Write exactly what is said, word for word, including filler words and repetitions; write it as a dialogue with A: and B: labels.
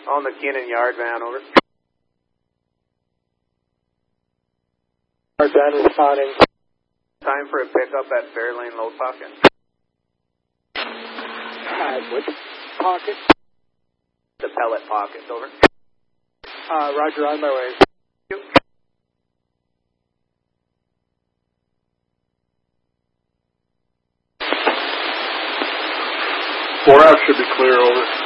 A: On the Kinnon Yard van, over.
B: Yard van responding.
A: Time for a pickup at Fairlane Load Pocket.
B: Uh, which pocket?
A: The pellet pocket, over.
B: Uh, roger, on my way.
C: Four F should be clear, over.